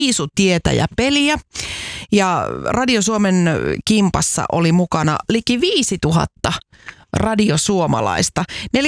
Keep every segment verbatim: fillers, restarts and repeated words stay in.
Viisutietäjä-peliä. Ja Radio Suomen kimpassa oli mukana liki viisituhatta radiosuomalaista.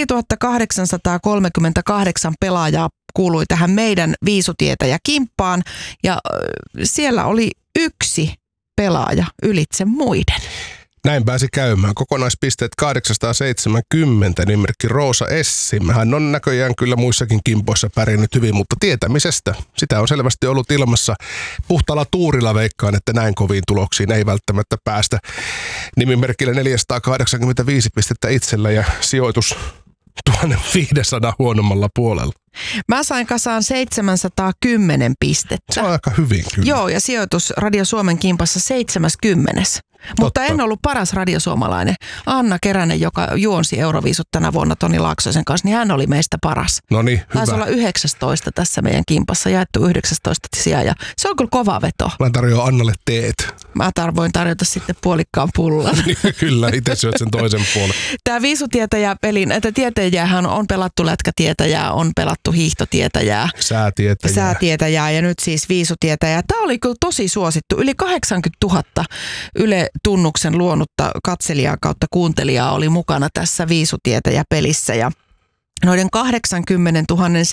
neljätuhattakahdeksansataakolmekymmentäkahdeksan pelaajaa kuului tähän meidän Viisutietäjä-kimppaan ja siellä oli yksi pelaaja ylitse muiden. Näin pääsi käymään. Kokonaispisteet kahdeksansataaseitsemänkymmentä, nimimerkki Roosa Essim. Hän on näköjään kyllä muissakin kimpoissa pärjännyt hyvin, mutta tietämisestä. Sitä on selvästi ollut ilmassa. Puhtaalla tuurilla veikkaan, että näin koviin tuloksiin ei välttämättä päästä. Nimimerkillä neljäsataakahdeksankymmentäviisi pistettä itsellä ja sijoitus tuhatviisisataa huonommalla puolella. Mä sain kasaan seitsemänsataakymmenen pistettä. Se on aika hyvin kyllä. Joo, ja sijoitus Radio Suomen kimpassa seitsemänkymmentä. Mutta en ollut paras radiosuomalainen. Anna Keränen, joka juonsi Euroviisut tänä vuonna Toni Laaksosen kanssa, niin hän oli meistä paras. No niin, hyvä. Taisi olla yhdeksäntoista tässä meidän kimpassa, jaettu yhdeksäntoista sijaan. Ja se on kyllä kova veto. Mä tarjoan Annalle teet. Mä voin tarjota sitten puolikkaan pullan. Kyllä, itse syöt sen toisen puolen. Tämä Viisutietäjä-pelin, että tietäjäähän on pelattu lätkätietäjää, on pelattu hiihtotietäjää. Säätietäjää. Säätietäjää ja nyt siis Viisutietäjää. Tämä oli kyllä tosi suosittu. Yli kahdeksankymmentätuhatta Yle Tunnuksen luonutta katselijaa kautta kuuntelijaa oli mukana tässä Viisutietäjä-pelissä ja noiden kahdeksankymmentätuhatta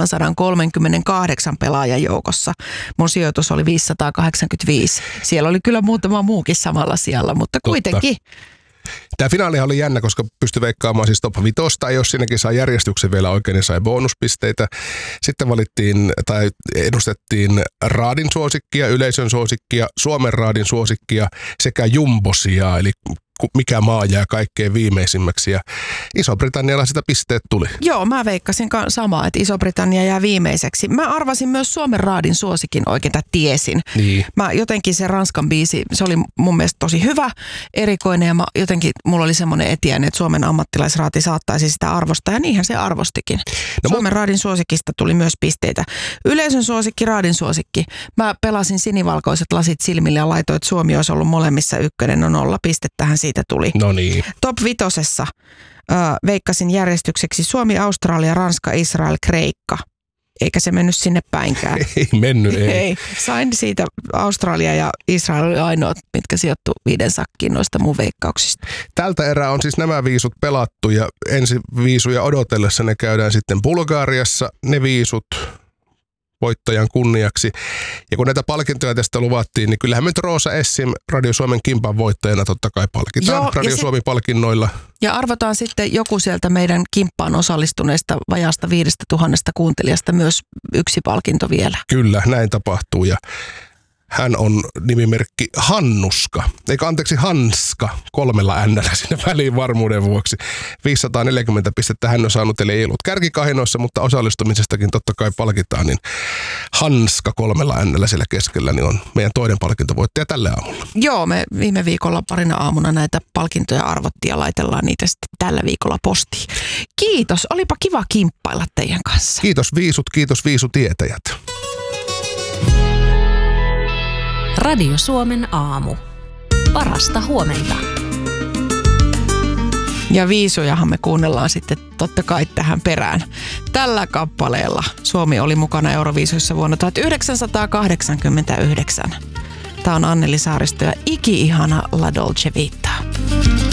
seitsemänsataakolmekymmentäkahdeksan pelaajan joukossa mun sijoitus oli viisisataakahdeksankymmentäviisi. Siellä oli kyllä muutama muukin samalla sijalla, mutta kuitenkin. Totta. Tämä finaalihan oli jännä, koska pystyi veikkaamaan siis top vitosta, jos siinäkin saa järjestyksen vielä oikein, niin sai bonuspisteitä. Sitten valittiin tai edustettiin raadin suosikkia, yleisön suosikkia, Suomen raadin suosikkia sekä jumbosia, eli mikä maa jää kaikkein viimeisimmäksi. Ja Iso-Britannialla sitä pisteet tuli. Joo, mä veikkasin samaa, että Iso-Britannia jää viimeiseksi. Mä arvasin myös Suomen raadin suosikin oikein, tai tiesin. Niin. Mä jotenkin se Ranskan biisi, se oli mun mielestä tosi hyvä, erikoinen ja mä, jotenkin mulla oli semmoinen etiäinen, että Suomen ammattilaisraati saattaisi sitä arvostaa ja niinhän se arvostikin. No, Suomen mun... raadin suosikista tuli myös pisteitä. Yleisön suosikki, raadin suosikki. Mä pelasin sinivalkoiset lasit silmille ja laitoin, että Suomi olisi ollut molemmissa ykkönen, no nolla pistettähän siitä tuli. No niin. Top vitosessa äh, veikkasin järjestykseksi Suomi, Australia, Ranska, Israel, Kreikka. Eikä se mennyt sinne päinkään. Ei mennyt, ei. ei. Sain siitä Australia ja Israel oli ainoat, mitkä sijoittu viiden sakkiin noista mun veikkauksista. Tältä erää on siis nämä viisut pelattu ja ensi viisuja odotellessa ne käydään sitten Bulgariassa, ne viisut voittajan kunniaksi. Ja kun näitä palkintoja tästä luvattiin, niin kyllähän nyt Roosa Essim Radio Suomen kimpan voittajana totta kai palkitaan. Joo, Radio Suomi-palkinnoilla. Ja arvotaan sitten joku sieltä meidän kimppaan osallistuneista vajaasta viidestä tuhannesta kuuntelijasta myös yksi palkinto vielä. Kyllä, näin tapahtuu ja hän on nimimerkki Hannuska, eikä anteeksi Hanska, kolmella N:llä sinne väliin varmuuden vuoksi. viisisataaneljäkymmentä pistettä hän on saanut, eli ei ollut kärkikahinoissa, mutta osallistumisestakin totta kai palkitaan. Niin Hanska kolmella N:llä siellä keskellä niin on meidän toinen palkintovoittaja tälle aamulla. Joo, me viime viikolla parina aamuna näitä palkintoja arvottiin ja laitellaan niitä sitten tällä viikolla postiin. Kiitos, olipa kiva kimppailla teidän kanssa. Kiitos viisut, kiitos viisutietäjät. Radio Suomen aamu. Parasta huomenta. Ja viisujahan me kuunnellaan sitten totta kai tähän perään. Tällä kappaleella Suomi oli mukana Euroviisuissa vuonna tuhatyhdeksänsataakahdeksankymmentäyhdeksän. Tämä on Anneli Saaristo ja iki-ihana La Dolce Vita.